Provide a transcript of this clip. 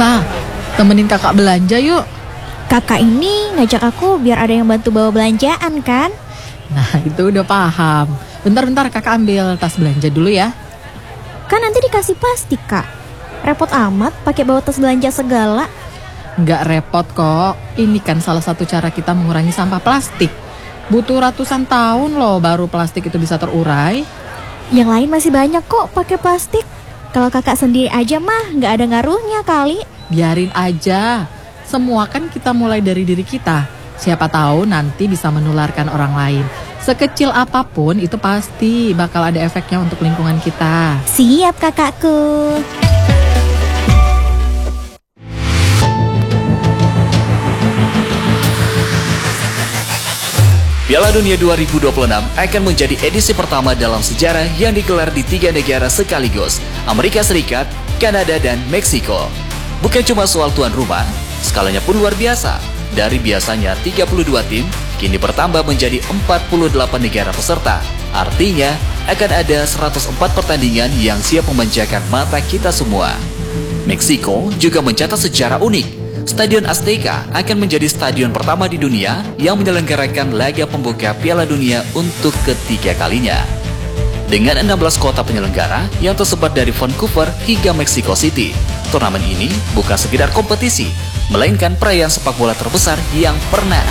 Sa, temenin kakak belanja yuk. Kakak ini ngajak aku biar ada yang bantu bawa belanjaan kan? Nah itu udah paham. Bentar kakak ambil tas belanja dulu ya. Kan nanti dikasih plastik kak. Repot amat pakai bawa tas belanja segala. Nggak repot kok. Ini kan salah satu cara kita mengurangi sampah plastik. Butuh ratusan tahun loh baru plastik itu bisa terurai. Yang lain masih banyak kok pakai plastik. Kalau kakak sendiri aja mah nggak ada ngaruhnya kali. Biarin aja. Semua kan kita mulai dari diri kita. Siapa tahu nanti bisa menularkan orang lain. Sekecil apapun itu pasti bakal ada efeknya untuk lingkungan kita. Siap kakakku. Piala Dunia 2026 akan menjadi edisi pertama dalam sejarah yang digelar di 3 negara sekaligus, Amerika Serikat, Kanada, dan Meksiko. Bukan cuma soal tuan rumah, skalanya pun luar biasa. Dari biasanya 32 tim, kini bertambah menjadi 48 negara peserta. Artinya, akan ada 104 pertandingan yang siap memanjakan mata kita semua. Meksiko juga mencatat sejarah unik. Stadion Azteca akan menjadi stadion pertama di dunia yang menyelenggarakan laga pembuka Piala Dunia untuk ketiga kalinya. Dengan 16 kota penyelenggara yang tersebar dari Vancouver hingga Mexico City, turnamen ini bukan sekedar kompetisi, melainkan perayaan sepak bola terbesar yang pernah